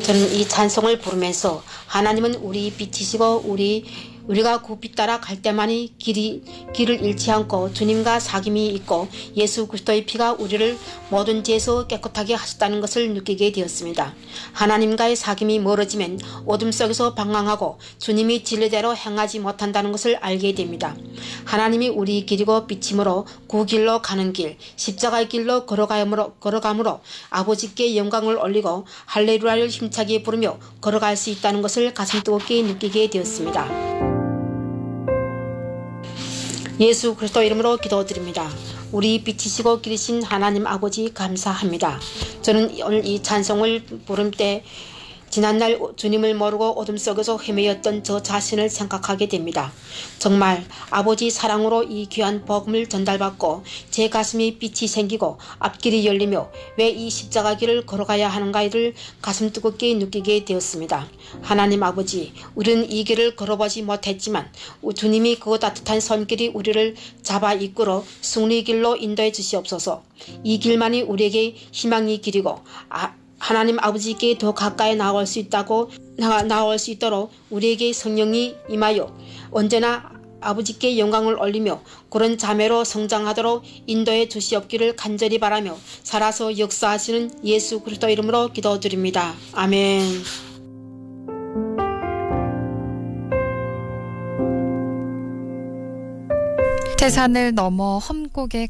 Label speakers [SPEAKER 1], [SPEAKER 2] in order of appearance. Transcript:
[SPEAKER 1] 저는 이 찬송을 부르면서 하나님은 우리 빛이시고 우리가 그 빛 따라 갈 때만이 길을 잃지 않고 주님과 사귐이 있고 예수 그리스도의 피가 우리를 모든 죄에서 깨끗하게 하셨다는 것을 느끼게 되었습니다. 하나님과의 사귐이 멀어지면 어둠 속에서 방황하고 주님이 진리대로 행하지 못한다는 것을 알게 됩니다. 하나님이 우리 길이고 빛이므로 그 길로 가는 길, 십자가의 길로 걸어감으로 아버지께 영광을 올리고 할렐루야를 힘차게 부르며 걸어갈 수 있다는 것을 가슴 뜨겁게 느끼게 되었습니다. 예수 그리스도 이름으로 기도드립니다. 우리 빛이시고 길이신 하나님 아버지 감사합니다. 저는 오늘 이 찬송을 부를 때 지난날 주님을 모르고 어둠 속에서 헤매였던 저 자신을 생각하게 됩니다. 정말 아버지 사랑으로 이 귀한 복음을 전달받고 제 가슴이 빛이 생기고 앞길이 열리며 왜 이 십자가 길을 걸어가야 하는가를 가슴 뜨겁게 느끼게 되었습니다. 하나님 아버지, 우리는 이 길을 걸어보지 못했지만 주님이 그 따뜻한 손길이 우리를 잡아 이끌어 승리 길로 인도해 주시옵소서. 이 길만이 우리에게 희망의 길이고 하나님 아버지께 더 가까이 나올 수 있도록 우리에게 성령이 임하여 언제나 아버지께 영광을 올리며 그런 자매로 성장하도록 인도해 주시옵기를 간절히 바라며 살아서 역사하시는 예수 그리스도 이름으로 기도드립니다. 아멘.
[SPEAKER 2] 태산을 넘어 험곡에